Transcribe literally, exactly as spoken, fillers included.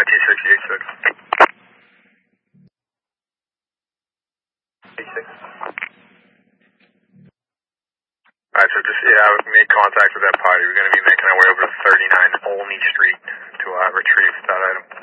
T six eighty-six. eighty-six. Alright, so just, yeah, we made contact with that party. We're going to be making our way over to thirty-nine Olney Street to uh, retrieve that item.